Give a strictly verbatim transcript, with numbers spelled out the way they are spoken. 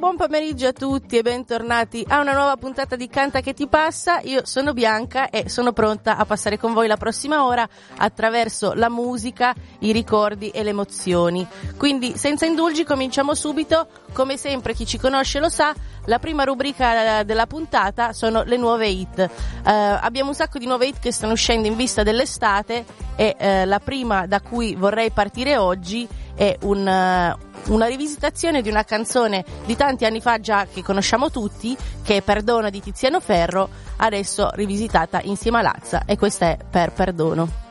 buon pomeriggio a tutti e bentornati a una nuova puntata di Canta che ti passa. Io sono Bianca e sono pronta a passare con voi la prossima ora attraverso la musica, i ricordi e le emozioni. Quindi senza indugi cominciamo subito. Come sempre, chi ci conosce lo sa, la prima rubrica della puntata sono le nuove hit. Uh, abbiamo un sacco di nuove hit che stanno uscendo in vista dell'estate e uh, la prima da cui vorrei partire oggi è un, uh, una rivisitazione di una canzone di tanti anni fa già che conosciamo tutti, che è Perdono di Tiziano Ferro, adesso rivisitata insieme a Lazza, e questa è Per Perdono.